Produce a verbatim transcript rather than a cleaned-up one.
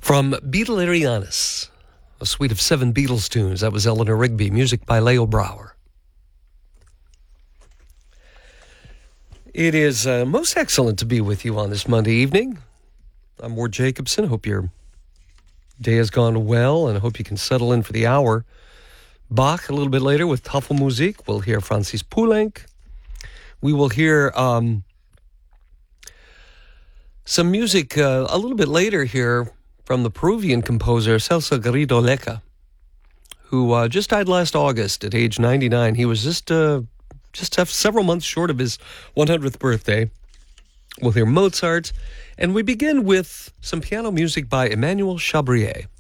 From Beatlerianus, a suite of seven Beatles tunes. That was Eleanor Rigby, music by Leo Brouwer. It is uh, most excellent to be with you on this Monday evening. I'm Ward Jacobson. Hope your day has gone well, and I hope you can settle in for the hour. Bach a little bit later with Tafelmusik. We'll hear Francis Poulenc. We will hear um, some music uh, a little bit later here from the Peruvian composer Celso Garrido Leca, who uh, just died last August at age ninety-nine. He was just uh, just several months short of his one hundredth birthday. We'll hear Mozart, and we begin with some piano music by Emmanuel Chabrier.